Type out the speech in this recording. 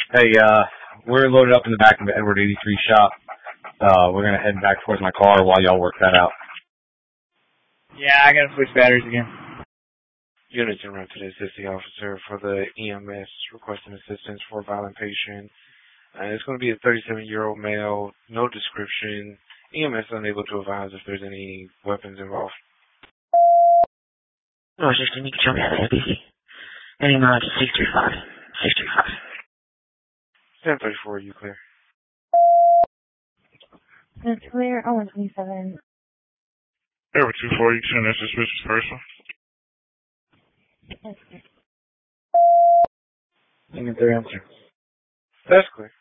Hey, we're loaded up in the back of the Edward 83 shop. We're gonna head back towards my car while y'all work that out. Yeah, I gotta switch batteries again. Unit en route to the assisting officer for the EMS requesting assistance for a violent patient. It's going to be a 37-year-old male, no description. EMS unable to advise if there's any weapons involved. Oh, just can you show me how to ABC? Heading on to 635. 635. 1034, you clear. That's clear. 127. Airway 24, you can send that suspicious person. Negative 3 answer. That's clear.